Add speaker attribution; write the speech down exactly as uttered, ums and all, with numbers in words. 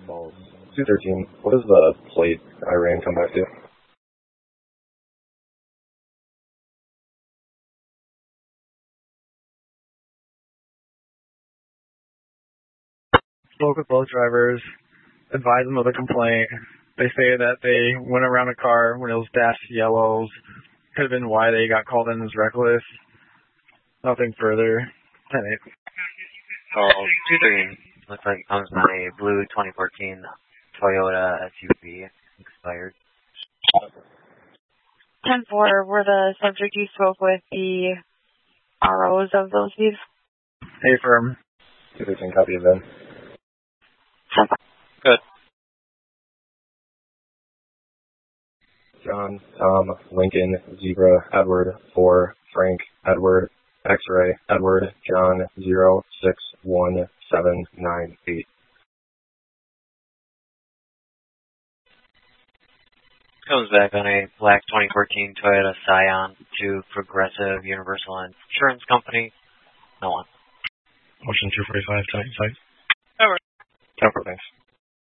Speaker 1: Balls. two thirteen. What does the plate Iran come back to?
Speaker 2: Spoke with both drivers, advised them of the complaint. They say that they went around a car when it was dashed yellows. Could have been why they got called in as reckless. Nothing further. ten eight.
Speaker 3: Oh, two thirteen. Looks like it comes on a blue twenty fourteen Toyota S U V expired.
Speaker 4: ten four, were the subject you spoke with the R Os of those thieves?
Speaker 2: Hey, firm.
Speaker 1: two thirteen, copy of them.
Speaker 3: Good.
Speaker 1: John, Tom, Lincoln, Zebra, Edward, four, Frank, Edward, X-ray, Edward, John, zero, six, one, seven, nine, eight.
Speaker 3: Comes back on a black twenty fourteen Toyota Scion to Progressive Universal Insurance Company. No one.
Speaker 2: Motion two forty-five, tight, tight.
Speaker 1: Over. ten four, thanks.